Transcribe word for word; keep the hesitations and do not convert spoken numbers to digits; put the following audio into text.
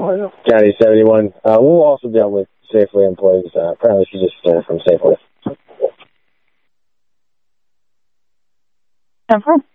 County seventy-one. Uh, we'll also deal with Safeway employees. Uh, apparently she just stole from Safeway. Temple?